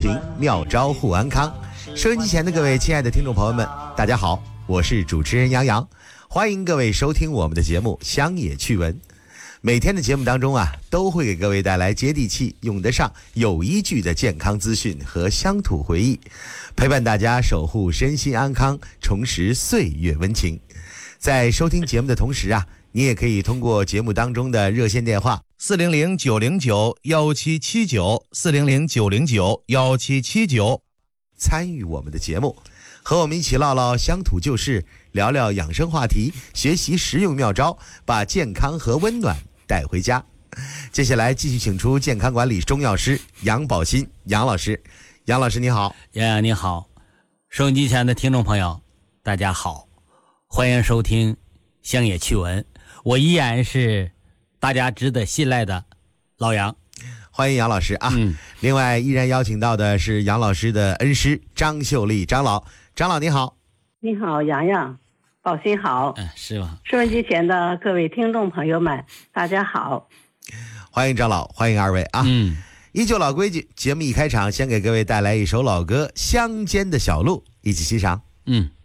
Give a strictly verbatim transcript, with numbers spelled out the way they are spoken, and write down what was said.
情，妙招护安康。收音机前的各位亲爱的听众朋友们，大家好，我是主持人杨洋，欢迎各位收听我们的节目乡野趣闻。每天的节目当中啊，都会给各位带来接地气、用得上、有依据的健康资讯和乡土回忆，陪伴大家守护身心安康，重拾岁月温情。在收听节目的同时啊，你也可以通过节目当中的热线电话四零零九零九幺七七九四零零九零九幺七七九参与我们的节目，和我们一起唠唠乡土旧事，聊聊养生话题，学习实用妙招，把健康和温暖带回家。接下来继续请出健康管理中药师杨宝新杨老师。杨老师你好。 杨洋你好，收音机前的听众朋友大家好，欢迎收听乡野趣闻，我依然是大家值得信赖的老杨。 欢迎杨老师啊、 嗯！ 另外依然邀请到的是杨老师的恩师张秀丽张老。张老你好。 你好杨洋，宝新好。 嗯，是吧？ 收音机前的各位听众朋友们大家好。 欢迎张老，欢迎二位啊。 嗯， 依旧老规矩，节目一开场先给各位带来一首老歌《乡间的小路》，一起欣赏。 嗯。